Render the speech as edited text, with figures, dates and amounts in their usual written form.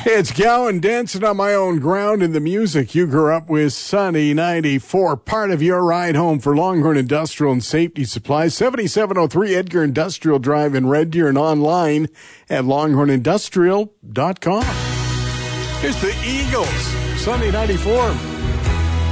It's Gowan dancing on my own ground in the music you grew up with. Sunny 94, part of your ride home for Longhorn Industrial and Safety Supplies. 7703 Edgar Industrial Drive in Red Deer and online at longhornindustrial.com. Here's the Eagles, Sunny 94.